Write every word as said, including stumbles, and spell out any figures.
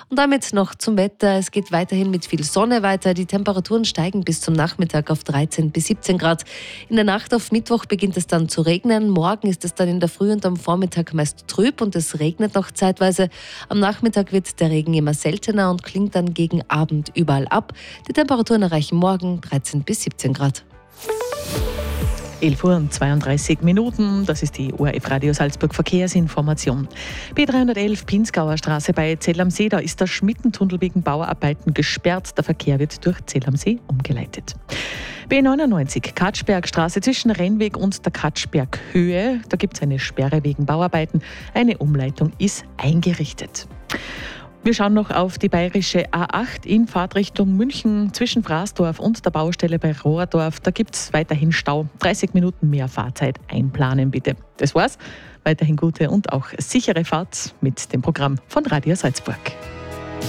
Und damit noch zum Wetter. Es geht weiterhin mit viel Sonne weiter. Die Temperaturen steigen bis zum Nachmittag auf dreizehn bis siebzehn Grad. In der Nacht auf Mittwoch beginnt es dann zu regnen. Morgen ist es dann in der Früh und am Vormittag meist trüb und es regnet noch zeitweise. Am Nachmittag wird der Regen immer seltener und klingt dann gegen Abend überall ab. Die Temperaturen erreichen morgen dreizehn bis siebzehn Grad. elf Uhr und zweiunddreißig Minuten, das ist die O R F Radio Salzburg Verkehrsinformation. B dreihundertelf Pinzgauer Straße bei Zell am See, da ist der Schmittentunnel wegen Bauarbeiten gesperrt. Der Verkehr wird durch Zell am See umgeleitet. B neunundneunzig Katschbergstraße zwischen Rennweg und der Katschberghöhe, da gibt es eine Sperre wegen Bauarbeiten. Eine Umleitung ist eingerichtet. Wir schauen noch auf die bayerische A acht in Fahrtrichtung München zwischen Fraßdorf und der Baustelle bei Rohrdorf. Da gibt es weiterhin Stau. dreißig Minuten mehr Fahrzeit einplanen bitte. Das war's. Weiterhin gute und auch sichere Fahrt mit dem Programm von Radio Salzburg.